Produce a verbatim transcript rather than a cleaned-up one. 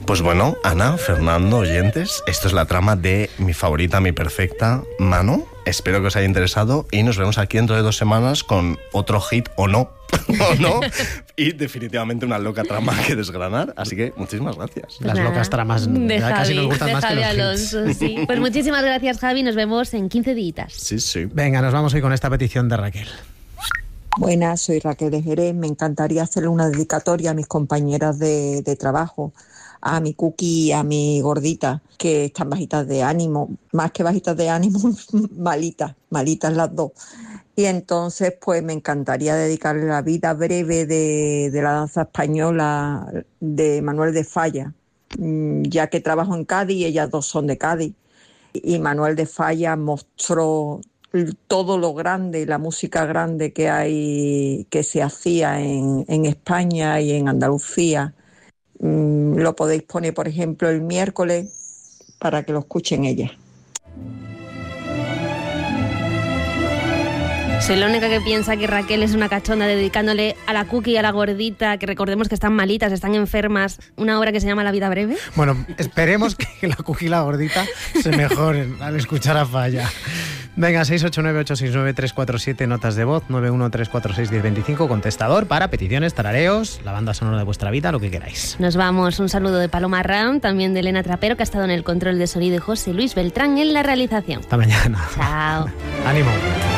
Pues bueno, Ana, Fernando, oyentes, esto es la trama de Mi favorita, mi perfecta, Mano. Espero que os haya interesado y nos vemos aquí dentro de dos semanas con otro hit o no, o no, y definitivamente una loca trama que desgranar. Así que muchísimas gracias. Pues Las nada, locas tramas de ya Javi, casi nos gustan de más Javi que los Alonso, hits. sí. Pues muchísimas gracias, Javi. Nos vemos en quince días. Sí, sí. Venga, nos vamos hoy con esta petición de Raquel. Buenas, soy Raquel de Jerez. Me encantaría hacerle una dedicatoria a mis compañeras de, de trabajo, a mi Cookie y a mi gordita, que están bajitas de ánimo, más que bajitas de ánimo, malitas, malitas las dos. Y entonces, pues me encantaría dedicarle la vida breve de, de la danza española de Manuel de Falla, ya que trabajo en Cádiz y ellas dos son de Cádiz. Y Manuel de Falla mostró todo lo grande, la música grande que hay, que se hacía en, en España y en Andalucía. Mm, lo podéis poner, por ejemplo, el miércoles para que lo escuchen ellas. Soy la única que piensa que Raquel es una cachonda dedicándole a la Cookie y a la gordita, que recordemos que están malitas, están enfermas, una obra que se llama La vida breve. Bueno, esperemos que la Cookie y la gordita se mejoren al escuchar a Falla. Venga, seis ocho nueve ocho seis nueve tres cuatro siete, notas de voz, nueve uno tres cuatro seis uno cero dos cinco, contestador para peticiones, tarareos, la banda sonora de vuestra vida, lo que queráis. Nos vamos. Un saludo de Paloma Ram, también de Elena Trapero, que ha estado en el control de sonido, y José Luis Beltrán en la realización. Hasta mañana. Chao. Ánimo.